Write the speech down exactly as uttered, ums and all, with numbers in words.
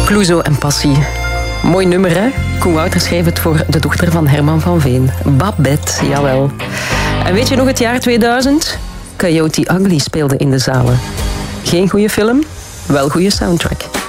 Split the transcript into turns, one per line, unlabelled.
Clouseau en Passie. Mooi nummer, hè? Koen Wouters schreef het voor de dochter van Herman van Veen. Babette, jawel. En weet je nog het jaar tweeduizend? Coyote Ugly speelde in de zalen. Geen goede film, wel goede soundtrack.